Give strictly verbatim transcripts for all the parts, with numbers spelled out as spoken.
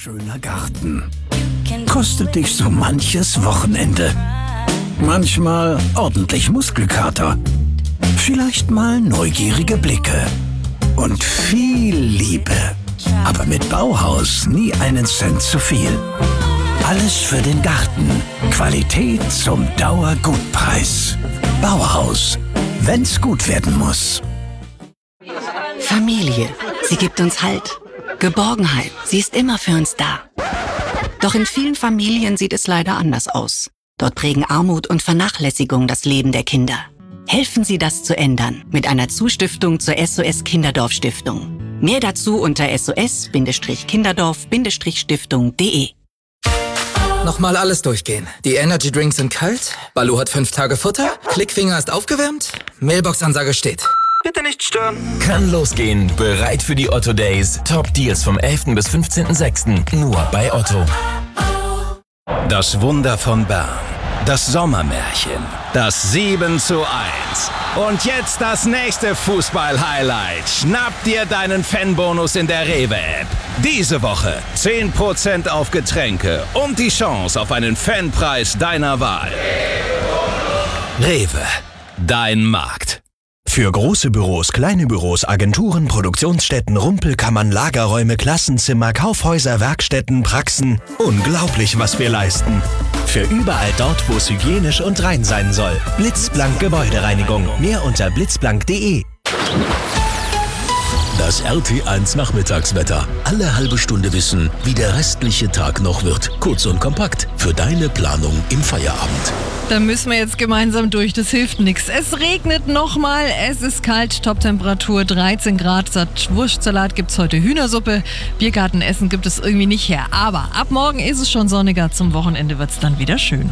schöner Garten kostet dich so manches Wochenende. Manchmal ordentlich Muskelkater, vielleicht mal neugierige Blicke und viel Liebe. Aber mit Bauhaus nie einen Cent zu viel. Alles für den Garten. Qualität zum Dauergutpreis. Bauhaus, wenn's gut werden muss. Familie, sie gibt uns Halt. Geborgenheit, sie ist immer für uns da. Doch in vielen Familien sieht es leider anders aus. Dort prägen Armut und Vernachlässigung das Leben der Kinder. Helfen Sie, das zu ändern mit einer Zustiftung zur S O S Kinderdorf Stiftung. Mehr dazu unter S O S Kinderdorf Stiftung punkt de. Nochmal alles durchgehen. Die Energy Drinks sind kalt, Baloo hat fünf Tage Futter, Klickfinger ist aufgewärmt, Mailbox-Ansage steht. Bitte nicht stören. Kann losgehen. Bereit für die Otto Days. Top Deals vom elften bis fünfzehnten sechsten Nur bei Otto. Das Wunder von Bern. Das Sommermärchen. Das sieben zu eins. Und jetzt das nächste Fußball-Highlight. Schnapp dir deinen Fanbonus in der Rewe-App. Diese Woche zehn Prozent auf Getränke und die Chance auf einen Fanpreis deiner Wahl. Rewe. Dein Markt. Für große Büros, kleine Büros, Agenturen, Produktionsstätten, Rumpelkammern, Lagerräume, Klassenzimmer, Kaufhäuser, Werkstätten, Praxen. Unglaublich, was wir leisten. Für überall dort, wo es hygienisch und rein sein soll. Blitzblank Gebäudereinigung. Mehr unter blitzblank punkt de. Das R T eins Nachmittagswetter. Alle halbe Stunde wissen, wie der restliche Tag noch wird. Kurz und kompakt für deine Planung im Feierabend. Da müssen wir jetzt gemeinsam durch, das hilft nichts. Es regnet nochmal, es ist kalt, Toptemperatur dreizehn Grad. Statt Wurstsalat gibt es heute Hühnersuppe. Biergartenessen gibt es irgendwie nicht her. Aber ab morgen ist es schon sonniger, zum Wochenende wird es dann wieder schön.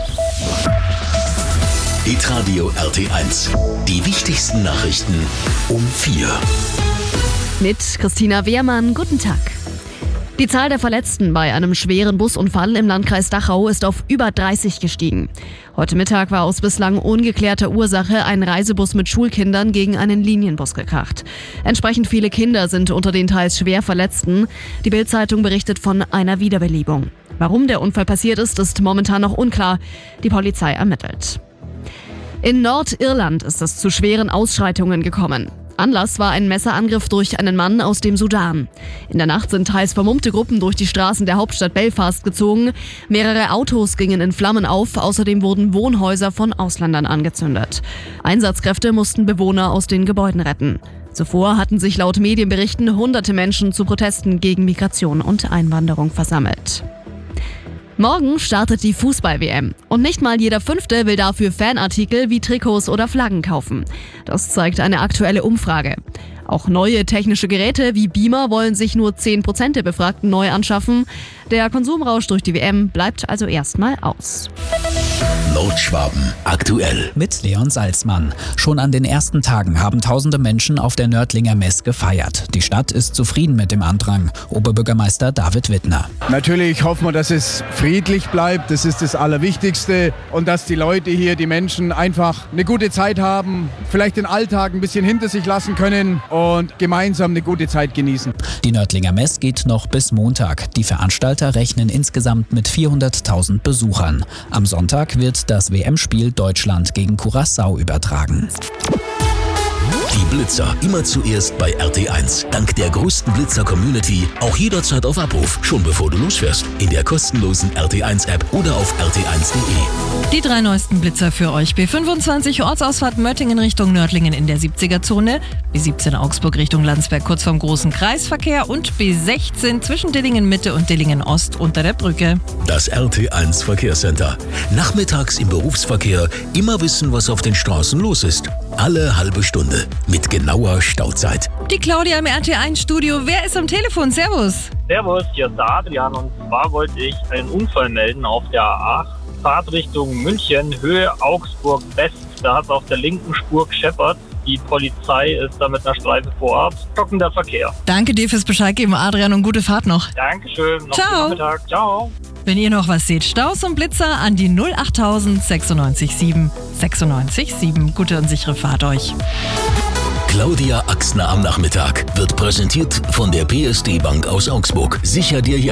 Hitradio R T eins. Die wichtigsten Nachrichten um vier. Mit Christina Wehrmann, guten Tag. Die Zahl der Verletzten bei einem schweren Busunfall im Landkreis Dachau ist auf über dreißig gestiegen. Heute Mittag war aus bislang ungeklärter Ursache ein Reisebus mit Schulkindern gegen einen Linienbus gekracht. Entsprechend viele Kinder sind unter den teils schwer Verletzten. Die Bild-Zeitung berichtet von einer Wiederbelebung. Warum der Unfall passiert ist, ist momentan noch unklar. Die Polizei ermittelt. In Nordirland ist es zu schweren Ausschreitungen gekommen. Anlass war ein Messerangriff durch einen Mann aus dem Sudan. In der Nacht sind teils vermummte Gruppen durch die Straßen der Hauptstadt Belfast gezogen. Mehrere Autos gingen in Flammen auf, außerdem wurden Wohnhäuser von Ausländern angezündet. Einsatzkräfte mussten Bewohner aus den Gebäuden retten. Zuvor hatten sich laut Medienberichten hunderte Menschen zu Protesten gegen Migration und Einwanderung versammelt. Morgen startet die Fußball-W M. Und nicht mal jeder Fünfte will dafür Fanartikel wie Trikots oder Flaggen kaufen. Das zeigt eine aktuelle Umfrage. Auch neue technische Geräte wie Beamer wollen sich nur zehn Prozent der Befragten neu anschaffen. Der Konsumrausch durch die W M bleibt also erstmal aus. Nordschwaben aktuell. Mit Leon Salzmann. Schon an den ersten Tagen haben tausende Menschen auf der Nördlinger Mess gefeiert. Die Stadt ist zufrieden mit dem Andrang. Oberbürgermeister David Wittner. Natürlich hoffen wir, dass es friedlich bleibt. Das ist das Allerwichtigste. Und dass die Leute hier, die Menschen, einfach eine gute Zeit haben, vielleicht den Alltag ein bisschen hinter sich lassen können und gemeinsam eine gute Zeit genießen. Die Nördlinger Mess geht noch bis Montag. Die Veranstalter rechnen insgesamt mit vierhunderttausend Besuchern. Am Sonntag wird das W M-Spiel Deutschland gegen Curaçao übertragen. Die Blitzer immer zuerst bei R T eins. Dank der größten Blitzer-Community auch jederzeit auf Abruf, schon bevor du losfährst. In der kostenlosen R T eins App oder auf r t eins punkt de. Die drei neuesten Blitzer für euch. B fünfundzwanzig Ortsausfahrt Möttingen Richtung Nördlingen in der siebziger-Zone, B siebzehn Augsburg Richtung Landsberg kurz vorm großen Kreisverkehr und B sechzehn zwischen Dillingen Mitte und Dillingen Ost unter der Brücke. Das R T eins Verkehrscenter. Nachmittags im Berufsverkehr immer wissen, was auf den Straßen los ist. Alle halbe Stunde mit genauer Stauzeit. Die Claudia im R T eins Studio. Wer ist am Telefon? Servus. Servus, hier ist der Adrian und zwar wollte ich einen Unfall melden auf der A acht. Fahrtrichtung München, Höhe Augsburg West. Da hat es auf der linken Spur gescheppert. Die Polizei ist da mit einer Streife vor Ort. Stockender Verkehr. Danke dir fürs Bescheid geben, Adrian, und gute Fahrt noch. Dankeschön. Noch Ciao. guten Nachmittag. Ciao. Wenn ihr noch was seht, Staus und Blitzer an die null achttausend sechsundneunzig sieben sechsundneunzig sieben. Gute und sichere Fahrt euch. Claudia Axner am Nachmittag wird präsentiert von der P S D Bank aus Augsburg. Sicher dir